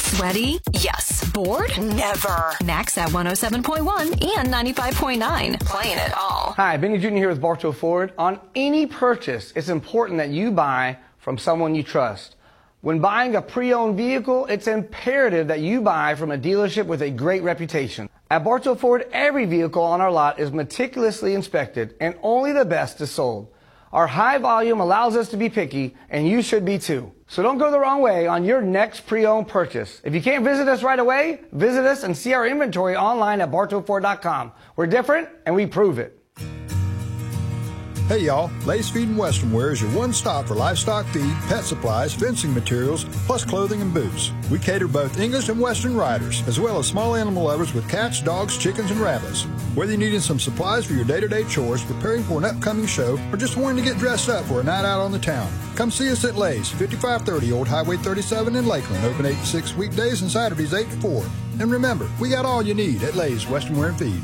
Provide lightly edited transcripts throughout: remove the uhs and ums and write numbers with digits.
Sweaty? Yes. Bored? Never. Max at 107.1 and 95.9. Playing it all. Hi, Benny Jr. here with Bartow Ford. On any purchase, it's important that you buy from someone you trust. When buying a pre-owned vehicle, it's imperative that you buy from a dealership with a great reputation. At Bartow Ford, every vehicle on our lot is meticulously inspected, and only the best is sold. Our high volume allows us to be picky, and you should be too. So don't go the wrong way on your next pre-owned purchase. If you can't visit us right away, visit us and see our inventory online at bartowford.com. We're different, and we prove it. Hey y'all, Lay's Feed and Western Wear is your one stop for livestock feed, pet supplies, fencing materials, plus clothing and boots. We cater both English and Western riders, as well as small animal lovers with cats, dogs, chickens, and rabbits. Whether you're needing some supplies for your day-to-day chores, preparing for an upcoming show, or just wanting to get dressed up for a night out on the town, come see us at Lay's, 5530 Old Highway 37 in Lakeland, open 8 to 6 weekdays and Saturdays 8 to 4. And remember, we got all you need at Lay's Western Wear and Feed.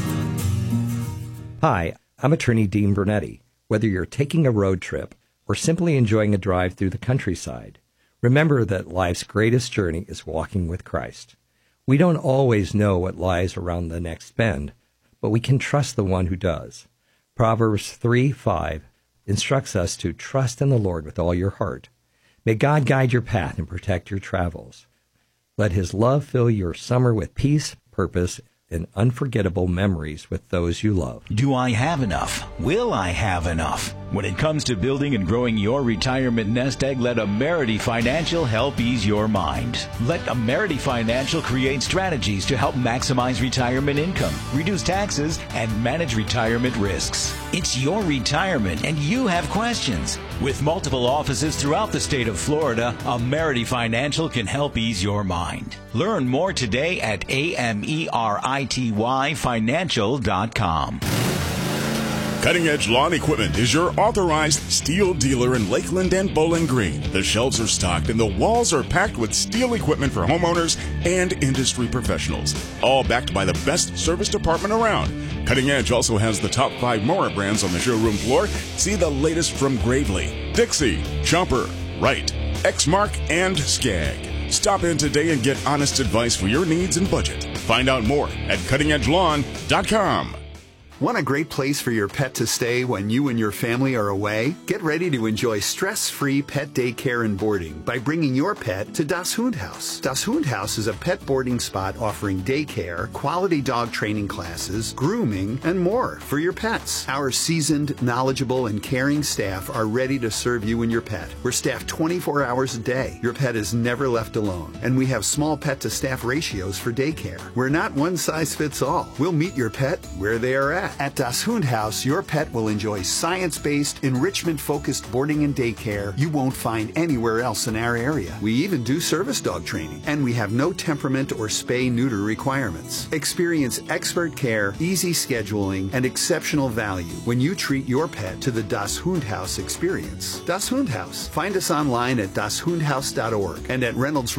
Hi, I'm attorney Dean Bernetti. Whether you're taking a road trip or simply enjoying a drive through the countryside, remember that life's greatest journey is walking with Christ. We don't always know what lies around the next bend, but we can trust the one who does. Proverbs 3:5 instructs us to trust in the Lord with all your heart. May God guide your path and protect your travels. Let his love fill your summer with peace, purpose, and unforgettable memories with those you love. Do I have enough? Will I have enough? When it comes to building and growing your retirement nest egg, let Amerity Financial help ease your mind. Let Amerity Financial create strategies to help maximize retirement income, reduce taxes, and manage retirement risks. It's your retirement, and you have questions. With multiple offices throughout the state of Florida, Amerity Financial can help ease your mind. Learn more today at AMERITYFinancial.com. Cutting Edge Lawn Equipment is your authorized steel dealer in Lakeland and Bowling Green. The shelves are stocked and the walls are packed with steel equipment for homeowners and industry professionals, all backed by the best service department around. Cutting Edge also has the top 5 mower brands on the showroom floor. See the latest from Gravely, Dixie, Chomper, Wright, Exmark, and Skag. Stop in today and get honest advice for your needs and budget. Find out more at cuttingedgelawn.com. Want a great place for your pet to stay when you and your family are away? Get ready to enjoy stress-free pet daycare and boarding by bringing your pet to Das Hundhaus. Das Hundhaus is a pet boarding spot offering daycare, quality dog training classes, grooming, and more for your pets. Our seasoned, knowledgeable, and caring staff are ready to serve you and your pet. We're staffed 24 hours a day. Your pet is never left alone. And we have small pet-to-staff ratios for daycare. We're not one size fits all. We'll meet your pet where they are at. At Das Hundhaus, your pet will enjoy science-based, enrichment-focused boarding and daycare you won't find anywhere else in our area. We even do service dog training, and we have no temperament or spay-neuter requirements. Experience expert care, easy scheduling, and exceptional value when you treat your pet to the Das Hundhaus experience. Das Hundhaus. Find us online at dashundhaus.org and at Reynolds